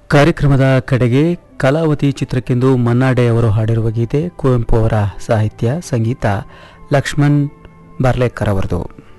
ಕಾರ್ಯಕ್ರಮದ ಕಡೆಗೆ ಕಲಾವತಿ ಚಿತ್ರಕ್ಕೆಂದು ಮನ್ನಾಡೆ ಅವರು ಹಾಡಿರುವ ಗೀತೆ ಕುವೆಂಪು ಅವರ ಸಾಹಿತ್ಯ ಸಂಗೀತ ಲಕ್ಷ್ಮಣ್ ಬಾರ್ಲೇಕರ್ ಅವರದು.